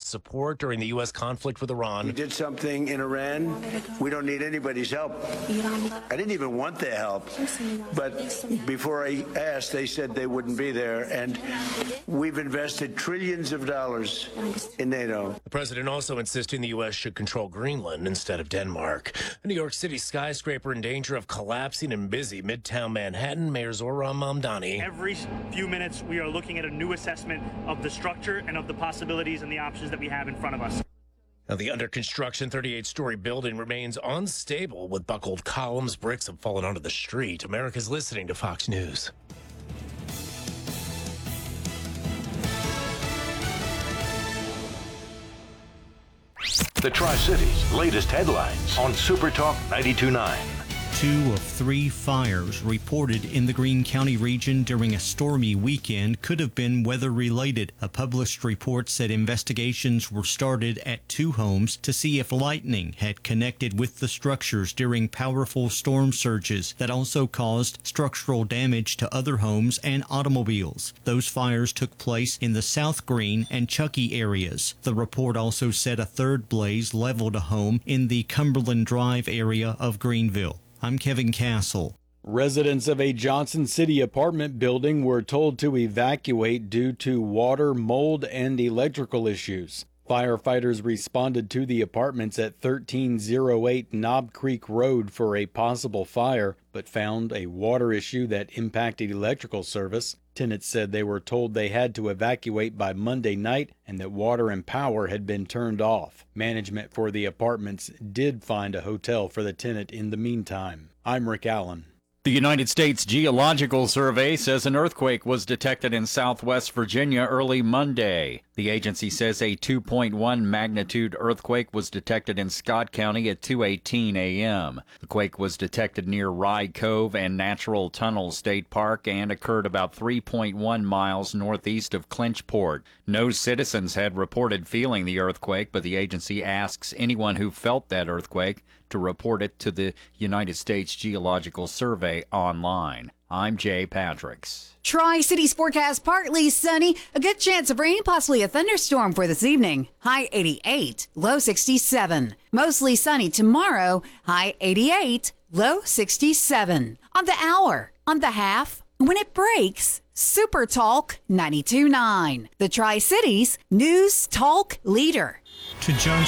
support during the U.S. conflict with Iran. We did something in Iran. We don't need anybody's help. I didn't even want their help. But before I asked, they said they wouldn't be there. And we've invested trillions of dollars in NATO. The president also insisting the U.S. should control Greenland instead of Denmark. A New York City skyscraper in danger of collapsing in busy Midtown Manhattan. Mayor Zohran Mamdani. Every few minutes, we are looking at a new assessment of the structure and of the possibilities and the options that we have in front of us. Now, the under construction 38-story building remains unstable with buckled columns. Bricks have fallen onto the street. America's listening to Fox News. The Tri-Cities' latest headlines on Super Talk 92.9. 2 of 3 fires reported in the Greene County region during a stormy weekend could have been weather-related. A published report said investigations were started at 2 homes to see if lightning had connected with the structures during powerful storm surges that also caused structural damage to other homes and automobiles. Those fires took place in the South Greene and Chuckey areas. The report also said a third blaze leveled a home in the Cumberland Drive area of Greenville. I'm Kevin Castle. Residents of a Johnson City apartment building were told to evacuate due to water, mold, and electrical issues. Firefighters responded to the apartments at 1308 Knob Creek Road for a possible fire, but found a water issue that impacted electrical service. Tenants said they were told they had to evacuate by Monday night and that water and power had been turned off. Management for the apartments did find a hotel for the tenant in the meantime. I'm Rick Allen. The United States Geological Survey says an earthquake was detected in southwest Virginia early Monday. The agency says a 2.1 magnitude earthquake was detected in Scott County at 2:18 a.m. The quake was detected near Rye Cove and Natural Tunnel State Park and occurred about 3.1 miles northeast of Clinchport. No citizens had reported feeling the earthquake, but the agency asks anyone who felt that earthquake to report it to the United States Geological Survey online. I'm Jay Patricks. Tri-Cities forecast partly sunny, a good chance of rain, possibly a thunderstorm for this evening. High 88, low 67. Mostly sunny tomorrow, high 88, low 67. On the hour, on the half, when it breaks, Super Talk 92.9. The Tri-Cities News Talk Leader. To John